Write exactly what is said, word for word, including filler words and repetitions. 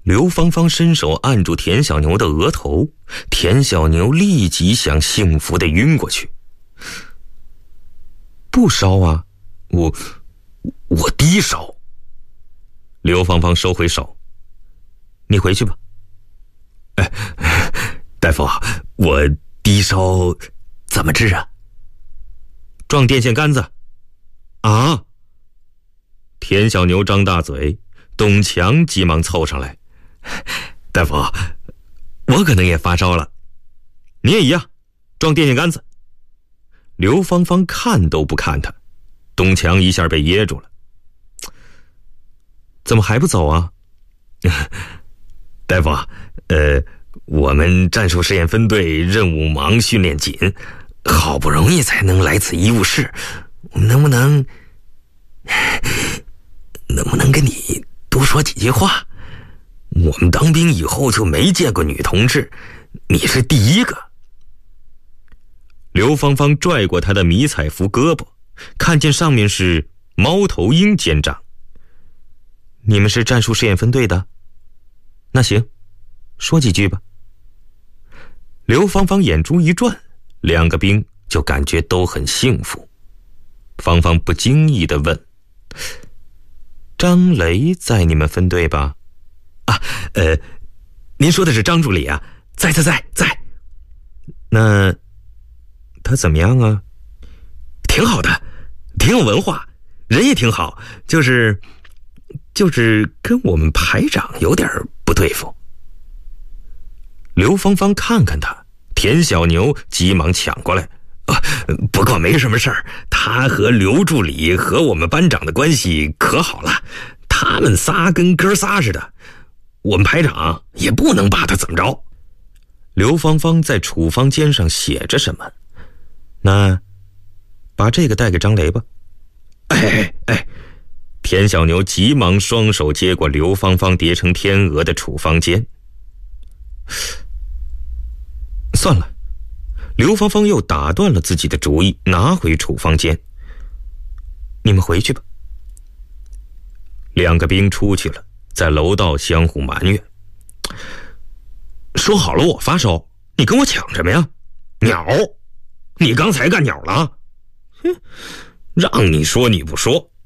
刘芳芳伸手按住田小牛的额头，田小牛立即想幸福地晕过去。不烧啊，我我低烧。刘芳芳收回手，你回去吧。哎，大夫，我低烧怎么治啊？撞电线杆子。啊！田小牛张大嘴，董强急忙凑上来，大夫，我可能也发烧了。你也一样，撞电线杆子。刘芳芳看都不看他，董强一下被噎住了。怎么还不走啊？大夫，呃，我们战术实验分队任务忙，训练紧，好不容易才能来此医务室，我们能不能能不能跟你多说几句话？我们当兵以后就没见过女同志，你是第一个。刘芳芳拽过他的迷彩服胳膊，看见上面是猫头鹰肩章。你们是战术试验分队的？那行，说几句吧。刘芳芳眼珠一转，两个兵就感觉都很幸福。芳芳不经意地问，张雷在你们分队吧？啊，呃，您说的是张助理啊？在在在在。那他怎么样啊？挺好的，挺有文化，人也挺好，就是就是跟我们排长有点不对付。刘芳芳看看他，田小牛急忙抢过来，啊，不过没什么事儿，他和刘助理和我们班长的关系可好了，他们仨跟哥仨似的，我们排长也不能把他怎么着。刘芳芳在处方笺上写着什么？那把这个带给张雷吧。哎哎哎！田小牛急忙双手接过刘芳芳叠成天鹅的处方笺。算了，刘芳芳又打断了自己的主意，拿回处方笺。你们回去吧。两个兵出去了，在楼道相互埋怨。说好了我发烧，你跟我抢什么呀？鸟，你刚才干鸟了？哼，让你说你不说。